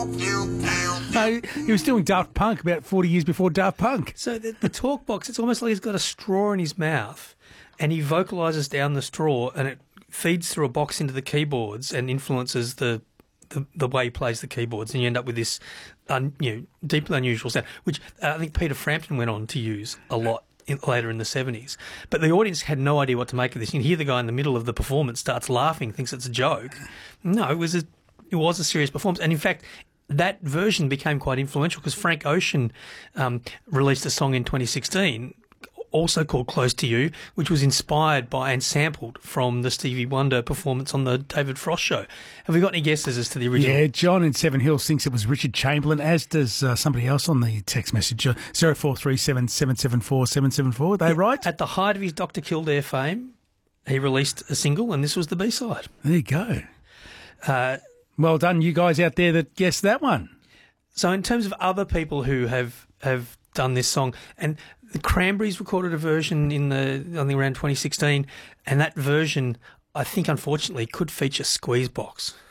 No, he was doing Daft Punk about 40 years before Daft Punk. So the talk box, it's almost like he's got a straw in his mouth and he vocalises down the straw and it feeds through a box into the keyboards and influences the way he plays the keyboards, and you end up with this deeply unusual sound, which I think Peter Frampton went on to use a lot later in the 70s. But the audience had no idea what to make of this. You hear the guy in the middle of the performance starts laughing, thinks it's a joke. No, it was a serious performance. And in fact, that version became quite influential because Frank Ocean released a song in 2016 also called Close to You, which was inspired by and sampled from the Stevie Wonder performance on the David Frost show. Have we got any guesses as to the original? Yeah, John in Seven Hills thinks it was Richard Chamberlain, as does somebody else on the text message, 0437 774 774. Are they right? At the height of his Dr. Kildare fame, he released a single, and this was the B-side. There you go. Well done, you guys out there that guessed that one. So in terms of other people who have done this song, and the Cranberries recorded a version I think around 2016, and that version, I think, unfortunately, could feature Squeezebox.